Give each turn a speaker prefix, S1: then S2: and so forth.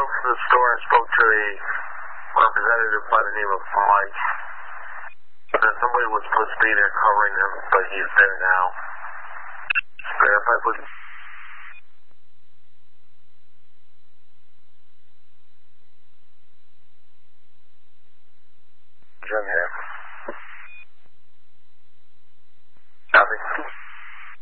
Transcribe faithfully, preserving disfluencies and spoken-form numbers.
S1: to the store and spoke to a representative by the name of Mike. That somebody was supposed to be there covering him, but he's there now. Verify, please. Jim here.